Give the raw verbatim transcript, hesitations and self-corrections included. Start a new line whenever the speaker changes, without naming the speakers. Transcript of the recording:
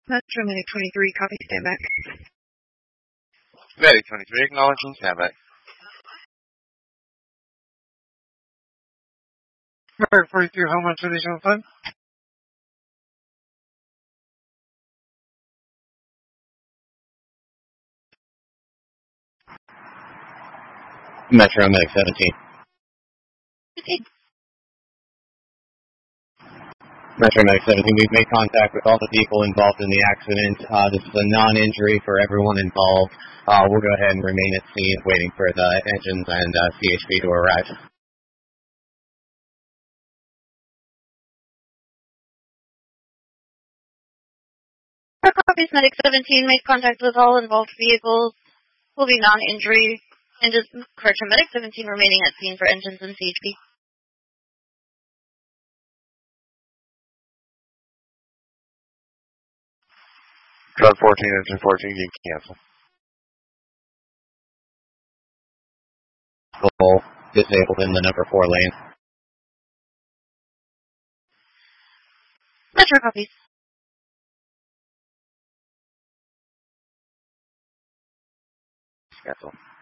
Metro Medic twenty-three, copy, stand back.
Medic twenty-three, acknowledging, stand back.
Medic forty-two, Homeland Traditional Time.
Metro Medic seventeen.
Okay.
Metro Medic seventeen, we've made contact with all the people involved in the accident. Uh, this is a non-injury for everyone involved. Uh, we'll go ahead and remain at scene waiting for the engines and uh, C H P to arrive.
Copies, Medic seventeen, made contact with all involved vehicles. Will be non-injury. And just, correction, Medic seventeen remaining at scene for engines and C H P.
Truck fourteen, engine fourteen, you can cancel.
Full disabled in the number four lane.
Metro copies.
Cancel.